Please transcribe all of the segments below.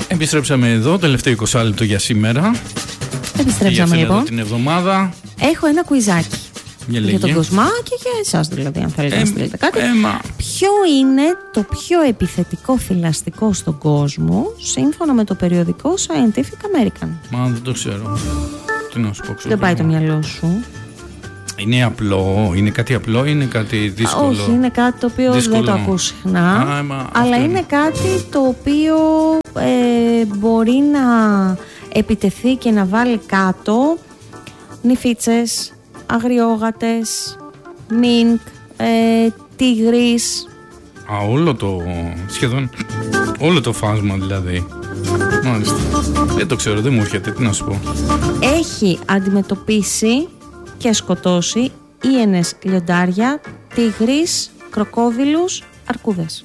Επιστρέψαμε εδώ, τελευταίο 20 λεπτό για σήμερα. Επιστρέψαμε λοιπόν. Την εβδομάδα. Έχω ένα κουιζάκι. Για τον Κοσμά και για εσάς δηλαδή, αν θέλετε να στείλετε κάτι. Ποιο είναι το πιο επιθετικό θηλαστικό στον κόσμο, σύμφωνα με το περιοδικό Scientific American? Μα δεν το ξέρω. Τι να σου πω, ξέρω. Δεν πάει το μυαλό σου. Είναι απλό, είναι κάτι απλό, είναι κάτι δύσκολο? Όχι, είναι κάτι το οποίο δύσκολο. Δεν το ακούς συχνά, αλλά είναι κάτι το οποίο μπορεί να επιτεθεί και να βάλει κάτω νηφίτσες, αγριόγατες, μίνκ, τίγρης. Σχεδόν όλο το φάσμα δηλαδή. Μάλιστα. Δεν το ξέρω, δεν μου έρχεται, τι να σου πω. Έχει αντιμετωπίσει και σκοτώσει ίενες, λιοντάρια, τίγρης, κροκόδιλους, αρκούδες.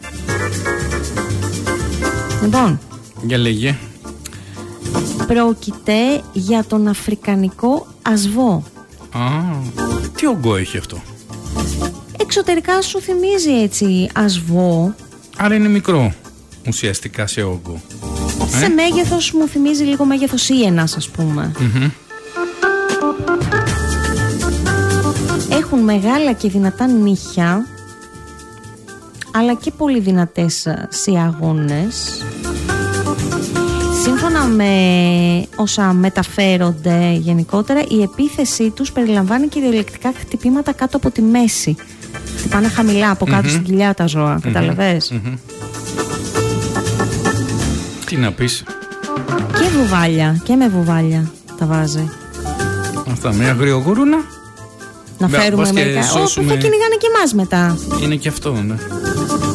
Λοιπόν, για λέγε. Πρόκειται για τον αφρικανικό ασβό. Τι όγκο έχει αυτό? Εξωτερικά σου θυμίζει έτσι ασβό. Άρα είναι μικρό ουσιαστικά σε όγκο. Σε μέγεθος μου θυμίζει λίγο μέγεθος ίενας, ας πούμε. Έχουν μεγάλα και δυνατά νύχια, αλλά και πολύ δυνατές σιαγώνες. Σύμφωνα με όσα μεταφέρονται γενικότερα, η επίθεσή τους περιλαμβάνει κυριολεκτικά χτυπήματα κάτω από τη μέση. Χτυπάνε χαμηλά από κάτω στην κοιλιά τα ζώα, καταλαβες? Τι να πεις? Και βουβάλια, και με βουβάλια τα βάζει. Αυτά, με αγριογουρούνα. Να φέρουμε μερικά. Όχι, θα κυνηγάνε και εμάς μετά. Είναι και αυτό, ναι.